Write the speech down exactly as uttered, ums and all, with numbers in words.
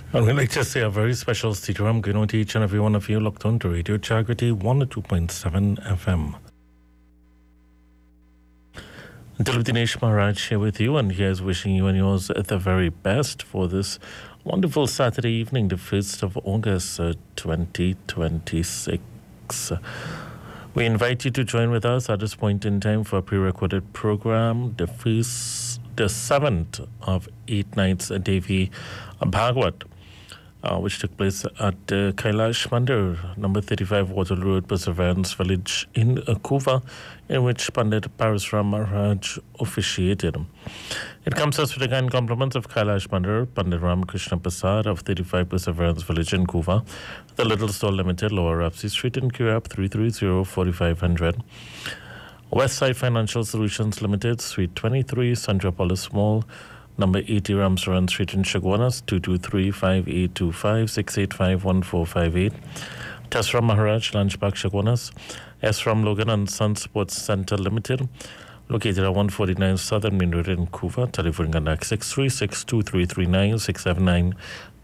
And we'd like to say a very special Sitaram Gino to each and every one of you locked on to Radio Jagriti one oh two point seven F M. Dinesh Maharaj here with you, and here's wishing you and yours the very best for this wonderful Saturday evening, the first of August, uh, twenty twenty-six. We invite you to join with us at this point in time for a pre-recorded program, the first, the seventh of eight nights at Devi Bhagwat, uh, which took place at uh, Kailash Mandir, number thirty-five Waterloo Road, Perseverance Village in uh, Kuva, in which Pandit Parasram Maharaj officiated. It comes to us with the kind compliments of Kailash Mandir, Pandit Ramakrishna Prasad of thirty-five Perseverance Village in Kuva, The Little Store Limited, Lower Rapsi Street in Kirap, three three zero, four five hundred. Westside Financial Solutions Limited, Suite twenty-three, Sandrapolis Mall, number eighty Ramsaran Street in Shagwanas, two two three, five eight two five, six eight five, one four five eight. Tasram Maharaj, Lunch Park Shagwanas. S. Ram Logan and Sun Sports Center Limited, located at one forty-nine Southern Main Road in Kuva. Telephone contact six three six, two three three nine, six seven nine